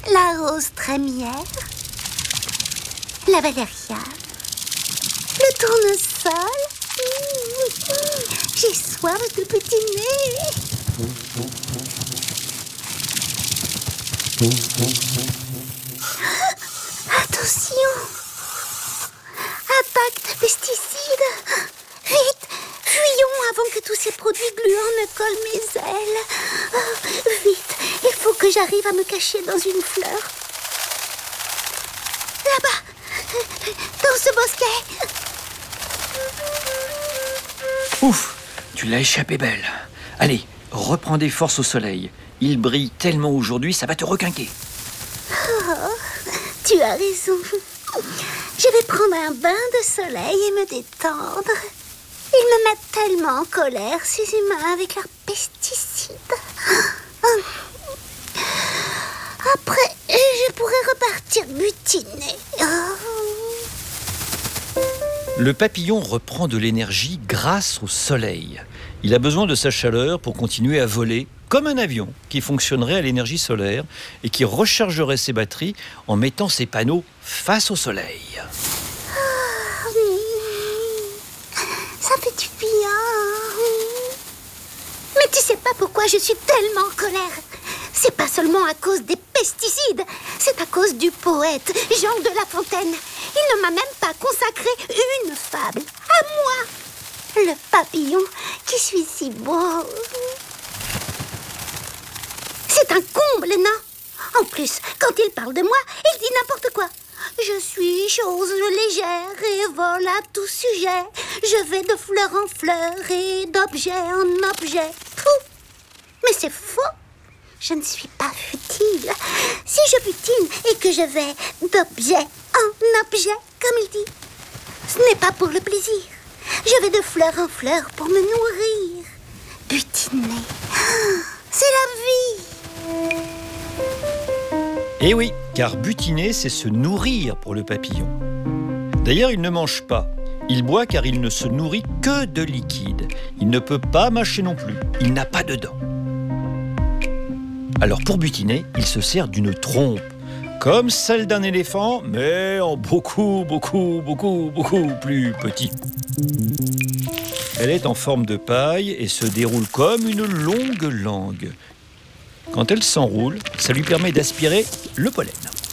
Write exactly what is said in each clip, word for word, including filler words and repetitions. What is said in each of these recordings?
la rose trémière, la valériane, le tournesol. Mmh, mmh, j'ai soif de petit nez. Attention! Attaque de pesticides! Vite! Fuyons avant que tous ces produits gluants ne collent mes ailes. Oh, vite! Il faut que j'arrive à me cacher dans une fleur. Là-bas! Dans ce bosquet! Ouf! Tu l'as échappé belle. Allez, reprends des forces au soleil. Il brille tellement aujourd'hui, ça va te requinquer. Oh, tu as raison. Je vais prendre un bain de soleil et me détendre. Ils me mettent tellement en colère, ces humains, avec leurs pesticides. Après, je pourrais repartir butiner. Le papillon reprend de l'énergie grâce au soleil. Il a besoin de sa chaleur pour continuer à voler, comme un avion qui fonctionnerait à l'énergie solaire et qui rechargerait ses batteries en mettant ses panneaux face au soleil. Ça fait du bien. Mais tu sais pas pourquoi je suis tellement en colère. C'est pas seulement à cause des pesticides, c'est à cause du poète Jean de La Fontaine. Il ne m'a même pas consacré une fable. À moi, le papillon qui suis si beau. C'est un comble, non? En plus, quand il parle de moi, il dit n'importe quoi. Je suis chose légère et vole à tout sujet. Je vais de fleur en fleur et d'objet en objet. Pouh. Mais c'est faux. Je ne suis pas futile. Si je butine et que je vais d'objet en objet, comme il dit, ce n'est pas pour le plaisir. Je vais de fleur en fleur pour me nourrir. Butiner, c'est la vie. Eh oui, car butiner, c'est se nourrir pour le papillon. D'ailleurs, il ne mange pas. Il boit car il ne se nourrit que de liquide. Il ne peut pas mâcher non plus. Il n'a pas de dents. Alors pour butiner, il se sert d'une trompe, comme celle d'un éléphant, mais en beaucoup, beaucoup, beaucoup, beaucoup plus petit. Elle est en forme de paille et se déroule comme une longue langue. Quand elle s'enroule, ça lui permet d'aspirer le pollen.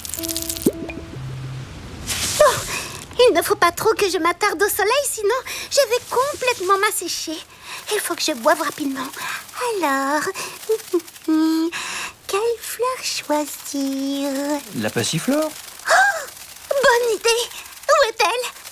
Oh, il ne faut pas trop que je m'attarde au soleil, sinon je vais complètement m'assécher. Il faut que je boive rapidement. Alors, quelle fleur choisir? La passiflore ? Oh, bonne idée! Où est-elle?